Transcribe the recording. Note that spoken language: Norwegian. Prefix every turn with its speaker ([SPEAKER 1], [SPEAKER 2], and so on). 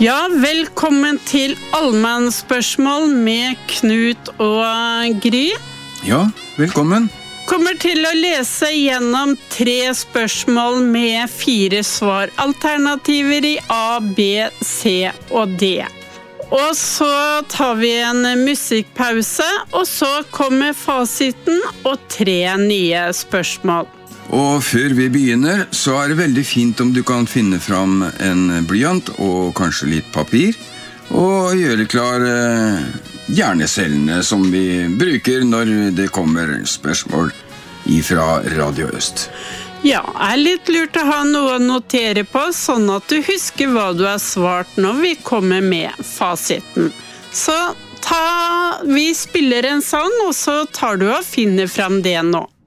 [SPEAKER 1] Ja, velkommen til Allmannspørsmål med Knut og Gry.
[SPEAKER 2] Ja, velkommen.
[SPEAKER 1] Kommer til å lese gjennom 3 spørsmål med 4 svar. Alternativer i A, B, C og D. Og så tar vi en musikkpause, og så kommer fasiten og 3 nye spørsmål.
[SPEAKER 2] Og før vi begynner, så det veldig fint om du kan finne fram en blyant og kanskje litt papir, og gjøre klar hjernecellene som vi bruker når det kommer spørsmål fra Radio Øst.
[SPEAKER 1] Ja, litt lurt å ha noe å notere på, sånn at du husker hva du har svart når vi kommer med fasiten. Så vi spiller en sang, og så tar du og finner fram det nå.